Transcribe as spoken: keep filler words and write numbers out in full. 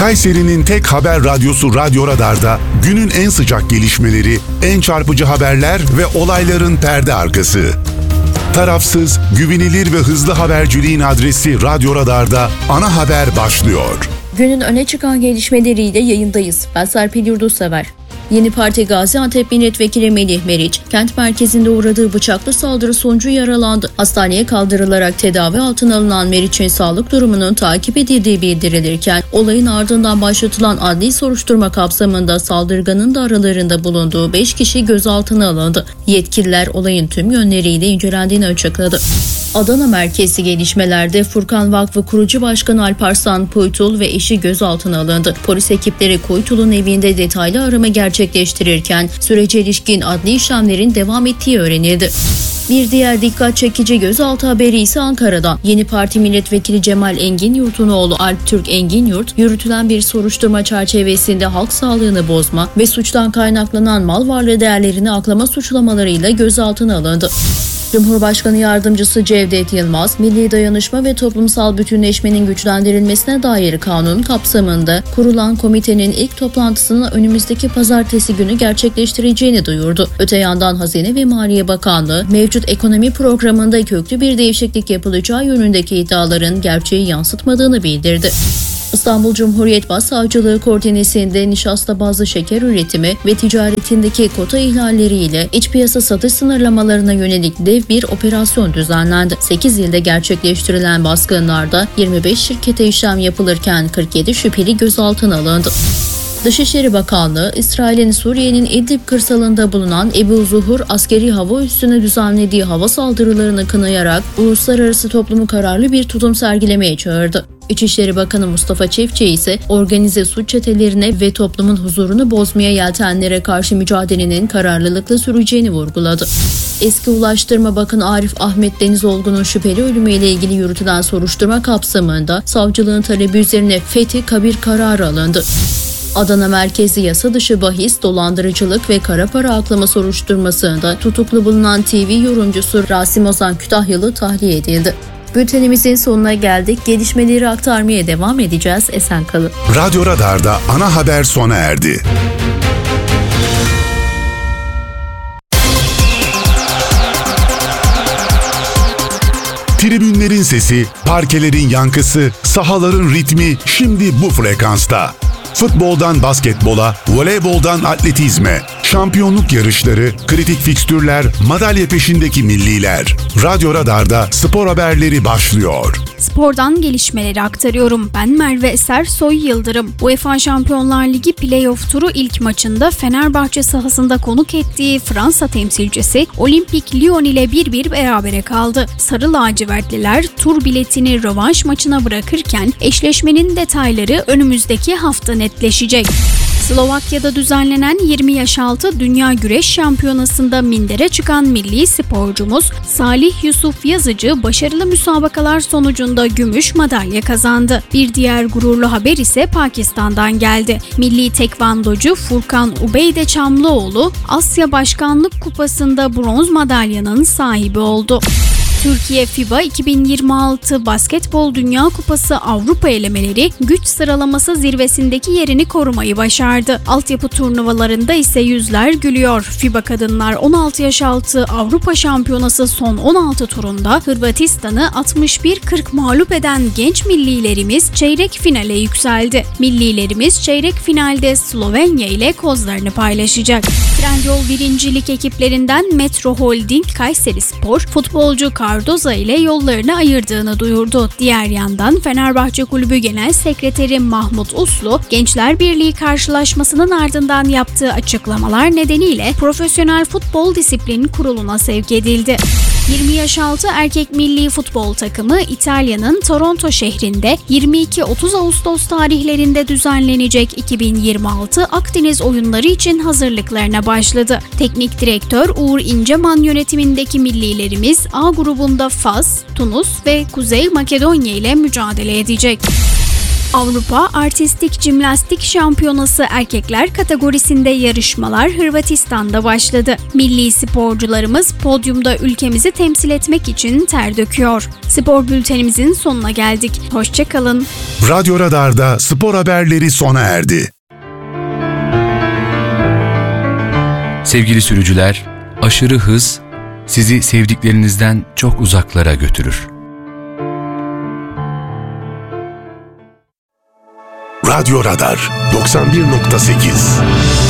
Kayseri'nin tek haber radyosu Radyo Radar'da günün en sıcak gelişmeleri, en çarpıcı haberler ve olayların perde arkası. Tarafsız, güvenilir ve hızlı haberciliğin adresi Radyo Radar'da ana haber başlıyor. Günün öne çıkan gelişmeleriyle yayındayız. Ben Serpil Yurdussever. Yeni Parti Gaziantep Milletvekili Melih Meriç, kent merkezinde uğradığı bıçaklı saldırı sonucu yaralandı. Hastaneye kaldırılarak tedavi altına alınan Meriç'in sağlık durumunun takip edildiği bildirilirken, olayın ardından başlatılan adli soruşturma kapsamında saldırganın da aralarında bulunduğu beş kişi gözaltına alındı. Yetkililer olayın tüm yönleriyle incelendiğini açıkladı. Adana merkezli gelişmelerde Furkan Vakfı kurucu başkanı Alparslan Kuytul ve eşi gözaltına alındı. Polis ekipleri Kuytul'un evinde detaylı arama gerçekleştirirken sürece ilişkin adli işlemlerin devam ettiği öğrenildi. Bir diğer dikkat çekici gözaltı haberi ise Ankara'dan. Yeni Parti Milletvekili Cemal Enginyurt'un oğlu Alptürk Enginyurt, yürütülen bir soruşturma çerçevesinde halk sağlığını bozma ve suçtan kaynaklanan mal varlığı değerlerini aklama suçlamalarıyla gözaltına alındı. Cumhurbaşkanı Yardımcısı Cevdet Yılmaz, Milli Dayanışma ve Toplumsal Bütünleşmenin güçlendirilmesine dair kanun kapsamında kurulan komitenin ilk toplantısını önümüzdeki pazartesi günü gerçekleştireceğini duyurdu. Öte yandan Hazine ve Maliye Bakanlığı, mevcut ekonomi programında köklü bir değişiklik yapılacağı yönündeki iddiaların gerçeği yansıtmadığını bildirdi. İstanbul Cumhuriyet Başsavcılığı koordinesinde nişasta bazlı şeker üretimi ve ticaretindeki kota ihlalleriyle iç piyasa satış sınırlamalarına yönelik dev bir operasyon düzenlendi. sekiz ilde gerçekleştirilen baskınlarda yirmi beş şirkete işlem yapılırken kırk yedi şüpheli gözaltına alındı. Dışişleri Bakanlığı, İsrail'in Suriye'nin İdlib kırsalında bulunan Ebu Zuhur askeri hava üssüne düzenlediği hava saldırılarını kınayarak uluslararası toplumu kararlı bir tutum sergilemeye çağırdı. İçişleri Bakanı Mustafa Çiftçi ise organize suç çetelerine ve toplumun huzurunu bozmaya yeltenlere karşı mücadelenin kararlılıkla süreceğini vurguladı. Eski Ulaştırma Bakanı Arif Ahmet Denizolgun'un şüpheli ölümüyle ilgili yürütülen soruşturma kapsamında savcılığın talebi üzerine fethi kabir kararı alındı. Adana merkezli yasa dışı bahis, dolandırıcılık ve kara para aklama soruşturmasında tutuklu bulunan T V yorumcusu Rasim Ozan Kütahyalı tahliye edildi. Bültenimizin sonuna geldik. Gelişmeleri aktarmaya devam edeceğiz. Esen kalın. Radyo Radar'da ana haber sona erdi. Tribünlerin sesi, parkelerin yankısı, sahaların ritmi şimdi bu frekansta. Futboldan basketbola, voleyboldan atletizme, şampiyonluk yarışları, kritik fikstürler, madalya peşindeki milliler. Radyo Radar'da spor haberleri başlıyor. Spordan gelişmeleri aktarıyorum. Ben Merve Eser Soy Yıldırım. UEFA Şampiyonlar Ligi Playoff turu ilk maçında Fenerbahçe sahasında konuk ettiği Fransa temsilcisi Olimpik Lyon ile bir bir berabere kaldı. Sarı lacivertliler tur biletini rövanş maçına bırakırken eşleşmenin detayları önümüzdeki hafta netleşecek. Slovakya'da düzenlenen yirmi yaş altı Dünya Güreş Şampiyonası'nda mindere çıkan milli sporcumuz Salih Yusuf Yazıcı başarılı müsabakalar sonucunda gümüş madalya kazandı. Bir diğer gururlu haber ise Pakistan'dan geldi. Milli tekvandocu Furkan Ubeyde Çamlıoğlu Asya Başkanlık Kupası'nda bronz madalyanın sahibi oldu. Türkiye FIBA iki bin yirmi altı Basketbol Dünya Kupası Avrupa elemeleri güç sıralaması zirvesindeki yerini korumayı başardı. Altyapı turnuvalarında ise yüzler gülüyor. FIBA Kadınlar on altı yaş altı Avrupa Şampiyonası son on altı turunda Hırvatistan'ı altmış bir kırk mağlup eden genç millilerimiz çeyrek finale yükseldi. Millilerimiz çeyrek finalde Slovenya ile kozlarını paylaşacak. Trendyol birincilik ekiplerinden Metro Holding Kayserispor futbolcu Cardoza ile yollarını ayırdığını duyurdu. Diğer yandan Fenerbahçe Kulübü Genel Sekreteri Mahmut Uslu, Gençler Birliği karşılaşmasının ardından yaptığı açıklamalar nedeniyle Profesyonel Futbol Disiplin Kurulu'na sevk edildi. yirmi yaş altı erkek milli futbol takımı İtalya'nın Toronto şehrinde yirmi iki otuz Ağustos tarihlerinde düzenlenecek iki bin yirmi altı Akdeniz oyunları için hazırlıklarına başladı. Teknik direktör Uğur İnceman yönetimindeki millilerimiz A grubunda Fas, Tunus ve Kuzey Makedonya ile mücadele edecek. Avrupa Artistik Jimnastik Şampiyonası erkekler kategorisinde yarışmalar Hırvatistan'da başladı. Milli sporcularımız podyumda ülkemizi temsil etmek için ter döküyor. Spor bültenimizin sonuna geldik. Hoşça kalın. Radyo Radar'da spor haberleri sona erdi. Sevgili sürücüler, aşırı hız sizi sevdiklerinizden çok uzaklara götürür. Radyo Radar doksan bir nokta sekiz